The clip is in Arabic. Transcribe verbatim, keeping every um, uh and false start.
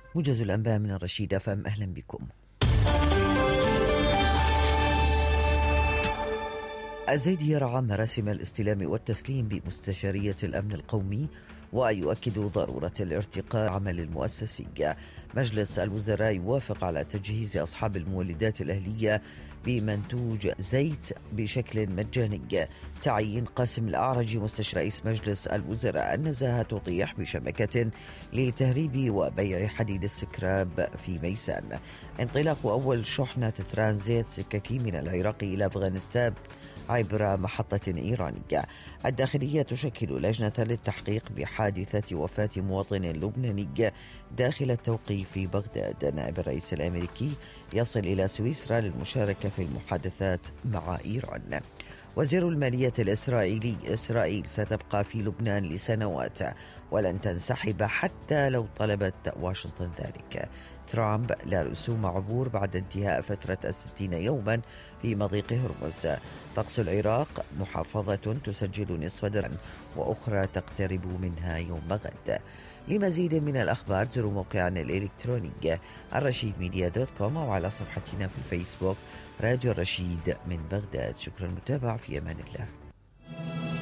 موجز الأنباء من الرشيد أف أم، أهلا بكم. الزيدي يرعى مراسم الاستلام والتسليم بمستشارية الأمن القومي ويؤكد ضرورة الارتقاء عمل المؤسسي. مجلس الوزراء يوافق على تجهيز أصحاب المولدات الأهلية بمنتوج زيت بشكل مجاني. تعيين قاسم الأعرج مستشار رئيس مجلس الوزراء. النزاهة تطيح بشبكة لتهريب وبيع حديد السكراب في ميسان. انطلاق أول شحنة ترانزيت سككي من العراق إلى أفغانستان عبر محطة إيرانية. الداخلية تشكل لجنة للتحقيق بحادثة وفاة مواطن لبناني داخل التوقيف في بغداد. نائب الرئيس الأمريكي يصل إلى سويسرا للمشاركة في المحادثات مع إيران. وزير المالية الإسرائيلي: إسرائيل ستبقى في لبنان لسنوات ولن تنسحب حتى لو طلبت واشنطن ذلك. ترامب: لا رسوم عبور بعد انتهاء فترة الستين يوما في مضيق هرمز. طقس العراق: محافظة تسجل نصف درجة وأخرى تقترب منها يوم غد. لمزيد من الأخبار زوروا موقعنا الإلكتروني الرشيد ميديا دوت كوم أو على صفحتنا في الفيسبوك راديو الرشيد من بغداد. شكرا للمتابعة، في أمان الله.